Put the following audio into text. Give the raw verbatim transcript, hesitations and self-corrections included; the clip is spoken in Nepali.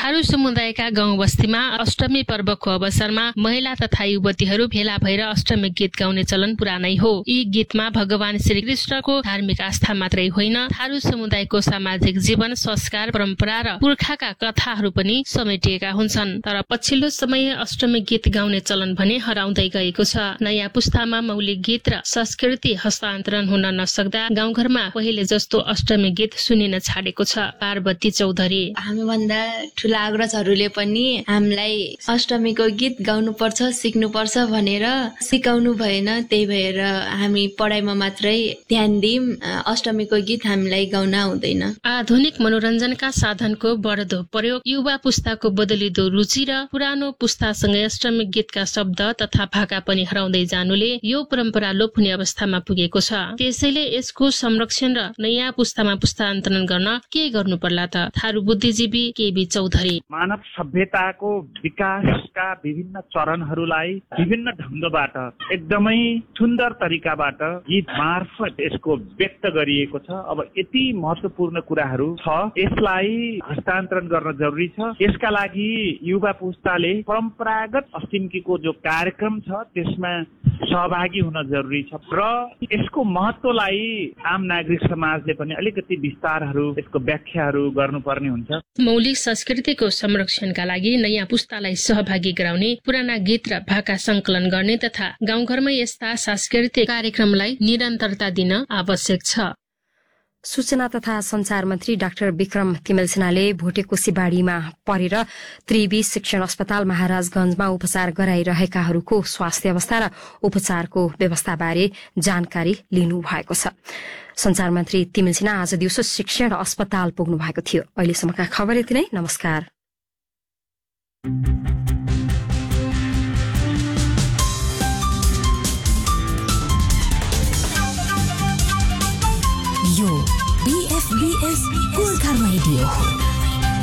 थारू समुदायका गाउँ बस्तीमा अष्टमी पर्वको अवसरमा महिला तथा युवतीहरू भेला भएर अष्टमी गीत गाउने चलन पुरानै हो। यी गीतमा भगवान श्री कृष्णको धार्मिक आस्था मात्रै होइन, थारू समुदायको सामाजिक जीवन, संस्कार, परम्परा र पुर्खाका कथाहरू पनि समेटिएका हुन्छन्। तर पछिल्लो समय अष्टमी गीत गाउने चलन भने हराउँदै गएको छ। नयाँ पुस्तामा मौलिक गीत र संस्कृति हस्तान्तरण हुन नसक्दा गाउँघरमा पहिले जस्तो अष्टमी गीत सुनिन छाडेको छ। पार्वती चौधरी: हामीभन्दा ठुला अग्रजहरूले पनि हामीलाई अष्टमीको गीत गाउनुपर्छ, सिक्नुपर्छ भनेर सिकाउनु भएन। त्यही भएर हामी पढाइमा मात्रै ध्यान दियौं। अष्टमीको गीत हामीलाई गाउन आउँदैन। आधुनिक मनोरञ्जनका साधनको बढ्दो प्रयोग, युवा पुस्ताको बदलिदो रुचि र पुरानो पुस्तासँगै अष्टमी गीतका शब्द तथा भाका पनि हराउँदै जानुले यो परम्परा लोप हुने अवस्थामा पुगेको छ। त्यसैले यसको संरक्षण र नयाँ पुस्तामा पुस्तान्तरण गर्न के गर्नु पर्ला त? थारू बुद्धिजीवी केबी चौधरी: मानव सभ्यताको विकासका विभिन्न चरणहरूलाई विभिन्न ढंगबाट एकदमै सुन्दर तरिकाबाट गीत मार्फत यसको व्यक्त गरिएको छ। अब यति महत्वपूर्ण कुराहरू छ, यसलाई हस्तान्तरण गर्न जरुरी छ। यसका लागि युवा पुस्ताले परम्परागत अष्टमीको जो कार्यक्रम छ त्यसमा सहभागी हुन जरुरी छ र यसको महत्वलाई आम नागरिक समाजले पनि अलिकति विस्तारहरू, यसको व्याख्याहरू गर्नुपर्ने हुन्छ। मौलिक संस्कृतिको संरक्षणका लागि नयाँ पुस्तालाई सहभागी गराउने, पुराना गीत र भाका संकलन गर्ने तथा गाउँघरमै यस्ता सांस्कृतिक कार्यक्रमलाई निरन्तरता दिन आवश्यक छ। सूचना तथा संचार मन्त्री डाक्टर विक्रम तिमेलसिन्हाले भोटेकोसीबाढीमा परेर त्रिवी शिक्षण अस्पताल महाराजगंजमा उपचार गराइरहेकाहरूको स्वास्थ्य अवस्था र उपचारको व्यवस्थाबारे जानकारी लिनु भएको छ। संचार मन्त्री तिमेलसिन्हा आज दिउँसो शिक्षण अस्पताल पुग्नु भएको थियो। अहिलेसम्मका खबर यति नै। नमस्कार। यो बीएफबीएस गोर्खा रेडियो हो।